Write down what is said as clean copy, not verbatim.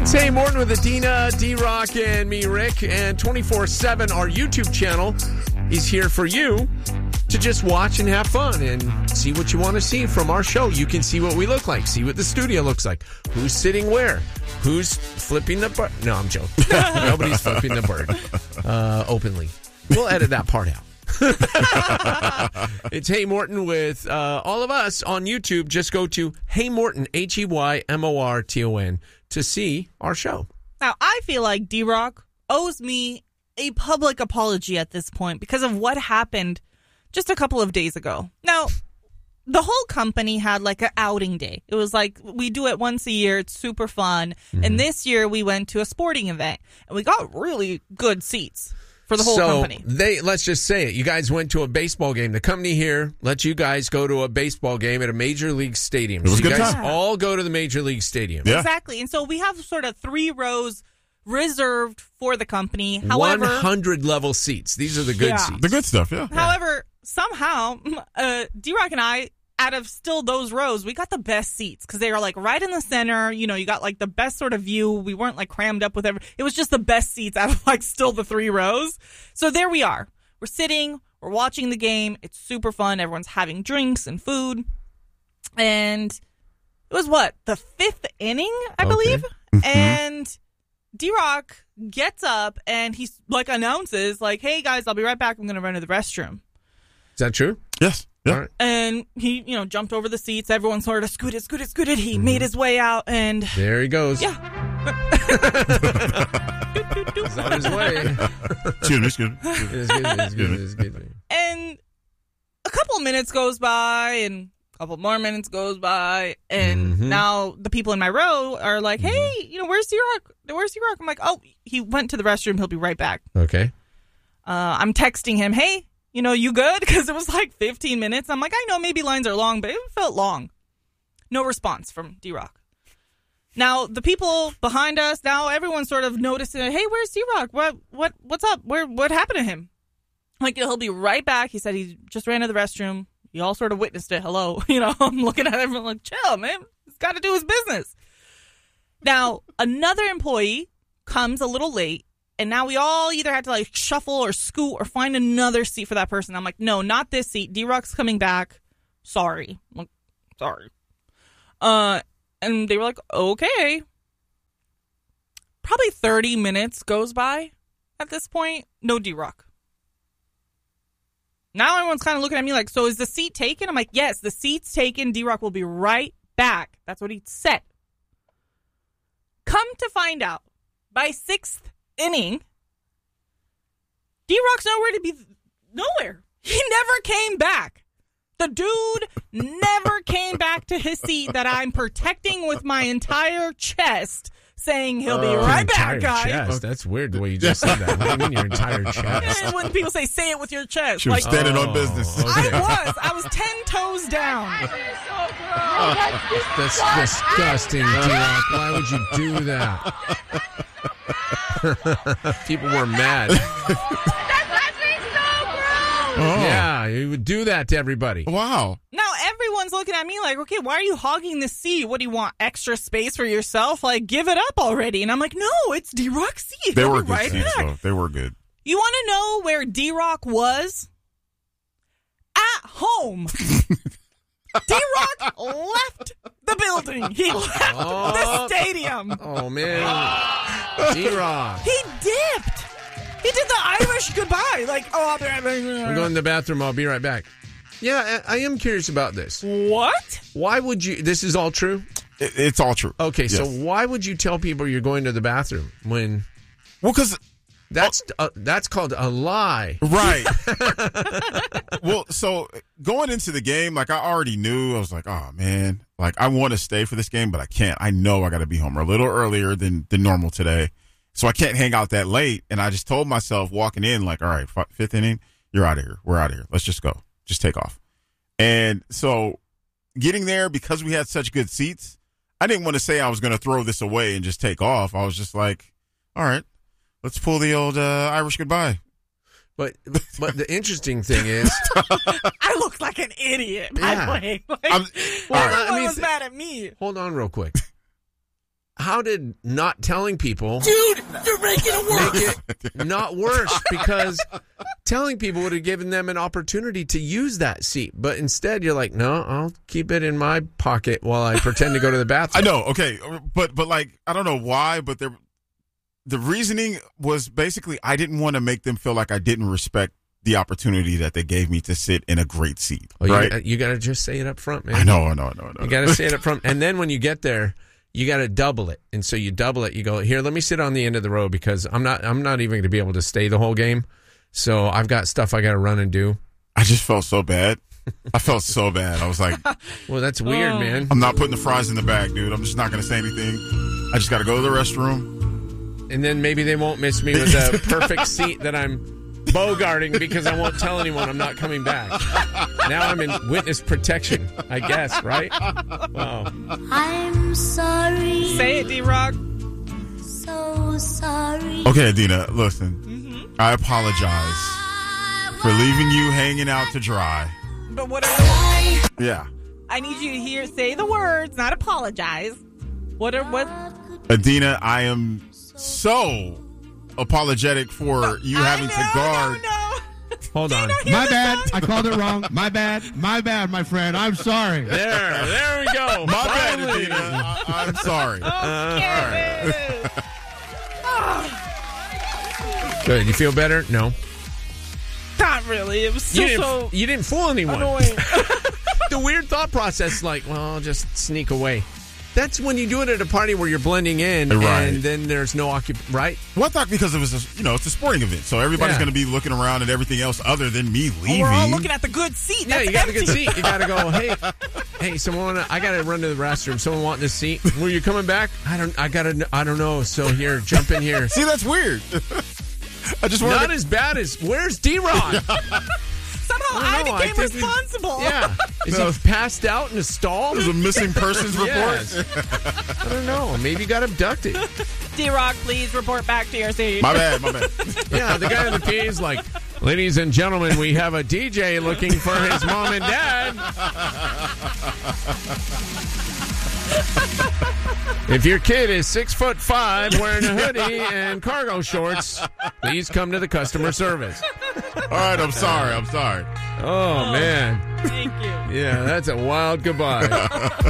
It's Hey Morton with Adina, D-Rock, and me, Rick. And 24/7, our YouTube channel is here for you to just watch and have fun and see what you want to see from our show. You can see what we look like, see what the studio looks like, who's sitting where, who's flipping the bird. No, I'm joking. Nobody's flipping the bird openly. We'll edit that part out. It's Hey Morton with all of us on YouTube. Just go to Hey Morton, HEYMORTON, to see our show. Now, I feel like D-Rock owes me a public apology at this point because of what happened just a couple of days ago. Now, the whole company had like an outing day. It was like, we do it once a year. It's super fun. Mm-hmm. And this year we went to a sporting event and we got really good seats for the whole company. Let's just say it. You guys went to a baseball game. The company here let you guys go to a baseball game at a major league stadium. It was so you good guys time. all go to the major league stadium. Yeah. Exactly. And so we have sort of 3 rows reserved for the company. However, 100 level seats. These are the good seats. The good stuff, yeah. However, somehow, D-Rock and I, out of still those rows, we got the best seats because they are like right in the center. You know, you got like the best sort of view. We weren't like crammed up with it was just the best seats out of like still the 3 rows. So there we are. We're sitting, we're watching the game. It's super fun. Everyone's having drinks and food. And it was the 5th inning, I believe. Mm-hmm. And D-Rock gets up and he like announces like, "Hey guys, I'll be right back. I'm going to run to the restroom." Is that true? Yes. Yeah. All right. And he, jumped over the seats. Everyone sort of scooted. He made his way out and... There he goes. Yeah. He's on his way. It's good. It's good. And a couple of minutes goes by and a couple more minutes goes by. And now the people in my row are like, "Hey, where's D-Rock? Where's D-Rock?" I'm like, "Oh, he went to the restroom. He'll be right back." Okay. I'm texting him, "Hey, you good?" Because it was like 15 minutes. I'm like, I know maybe lines are long, but it felt long. No response from D-Rock. Now, the people behind us, now everyone's sort of noticing, "Hey, where's D-Rock? What's up? What happened to him?" I'm like, he'll be right back. He said he just ran to the restroom. You all sort of witnessed it. Hello. I'm looking at everyone like, chill, man. He's got to do his business. Now, another employee comes a little late. And now we all either had to like shuffle or scoot or find another seat for that person. I'm like, "No, not this seat. D-Rock's coming back. Sorry." I'm like, "Sorry." And they were like, "Okay." Probably 30 minutes goes by at this point. No D-Rock. Now everyone's kind of looking at me like, "So is the seat taken?" I'm like, "Yes, the seat's taken. D-Rock will be right back." That's what he said. Come to find out, by 6th inning, D-Rock's nowhere. He never came back. The dude never came back to his seat that I'm protecting with my entire chest, saying he'll be right back, guys. Chest. That's weird the way you just said that. What do you mean your entire chest? And when people say it with your chest. She was standing on business. I was 10 toes down. That's disgusting, D-Rock. Why would you do that? People were mad. Yeah, you would do that to everybody. Wow. Now everyone's looking at me like, "Okay, why are you hogging the seat? What do you want, extra space for yourself? Like, give it up already." And I'm like, "No, it's D-Rock's seat. They He'll were be good right seats, back." though. They were good. You want to know where D-Rock was? At home. D-Rock left the building. He left the stadium. Oh, man. D-Rock. He dipped. He did the Irish goodbye. Like, "Oh, I'm going to the bathroom. I'll be right back." Yeah, I am curious about this. What? Why would you... This is all true? It's all true. Okay, Yes. so why would you tell people you're going to the bathroom when... Well, because... That's called a lie. Right. Well, so going into the game, like I already knew, I was like, "Oh, man, like I want to stay for this game, but I can't. I know I got to be home a little earlier than normal today. So I can't hang out that late." And I just told myself walking in, like, "All right, 5th inning, you're out of here. We're out of here. Let's just go. Just take off." And so getting there, because we had such good seats, I didn't want to say I was going to throw this away and just take off. I was just like, "All right, let's pull the old Irish goodbye." But the interesting thing is... I look like an idiot, by the way. Like, everyone was mad at me. Hold on real quick. how did not telling people, Dude, you're making it worse. make it not worse? Because telling people would have given them an opportunity to use that seat. But instead, you're like, no, I'll keep it in my pocket while I pretend to go to the bathroom. I know, okay, but like, I don't know why, but the reasoning was basically I didn't want to make them feel like I didn't respect the opportunity that they gave me to sit in a great seat, right? You got to just say it up front, man. I know. You got to say it up front. And then when you get there, you got to double it. And so you double it. You go, here, let me sit on the end of the row because I'm not even going to be able to stay the whole game. So I've got stuff I got to run and do. I just felt so bad. I felt so bad. I was like, well, that's weird, man. I'm not putting the fries in the bag, dude. I'm just not going to say anything. I just got to go to the restroom. And then maybe they won't miss me with a perfect seat that I'm bogarting because I won't tell anyone I'm not coming back. Now I'm in witness protection, I guess, right? Wow. I'm sorry. Say it, D-Rock. So sorry. Okay, Adina, listen. I apologize for leaving you hanging out to dry. But what are the... Yeah. I need you to say the words, not apologize. What? Adina, I am so apologetic for you having to guard. Hold on. My bad. I called it wrong. My bad, my friend. I'm sorry. There we go. My bad, Adina. I'm sorry. Good. You feel better? No. Not really. It was still You didn't fool anyone. annoying. The weird thought process, like, well, I'll just sneak away. That's when you do it at a party where you're blending in, right. And then there's no right? Well, I thought because it was, it's a sporting event, so everybody's going to be looking around at everything else other than me leaving. We're all looking at the good seat. Yeah, That's you got the empty. good seat. You got to go. Hey, someone, I got to run to the restroom. Someone want this seat? Were you coming back? I don't know. So here, jump in here. See, that's weird. I just not as bad as where's D-Rod? Somehow I became responsible. Yeah. Is he passed out in a stall? There's a missing persons report. Yes. I don't know. Maybe he got abducted. D-Rock, please report back to your seat. My bad. Yeah, the guy in the PA is like, ladies and gentlemen, we have a DJ looking for his mom and dad. If your kid is 6'5", wearing a hoodie and cargo shorts, please come to the customer service. All right, I'm sorry. Oh, man. Thank you. Yeah, that's a wild goodbye.